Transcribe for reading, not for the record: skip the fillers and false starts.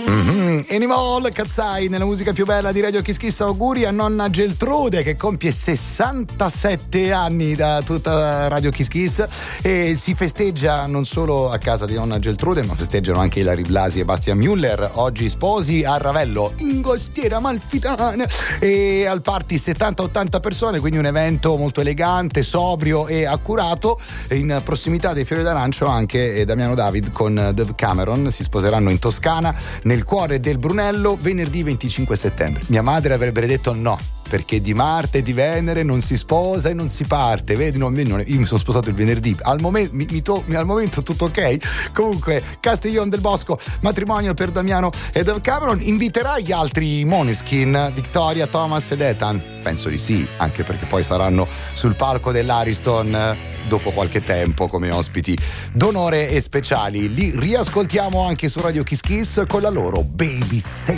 Animal Kazzai nella musica più bella di Radio Kiss Kiss. Auguri a nonna Geltrude che compie 67 anni da tutta Radio Kiss Kiss, e si festeggia non solo a casa di nonna Geltrude, ma festeggiano anche Ilari Blasi e Bastian Müller, oggi sposi a Ravello in Costiera Amalfitana, e al party 70-80 persone, quindi un evento molto elegante, sobrio e accurato. In prossimità dei Fiori d'Arancio anche Damiano David con Dove Cameron si sposeranno in Toscana, nel cuore del Brunello, venerdì 25 settembre. Mia madre avrebbe detto no, perché di Marte e di Venere non si sposa e non si parte, vedi? Io mi sono sposato il venerdì, al momento tutto ok. Comunque Castiglion del Bosco, matrimonio per Damiano e Dove Cameron. Inviterà gli altri Måneskin, Victoria, Thomas ed Ethan? Penso di sì, anche perché poi saranno sul palco dell'Ariston dopo qualche tempo come ospiti d'onore e speciali. Li riascoltiamo anche su Radio Kiss Kiss con la loro Baby Say.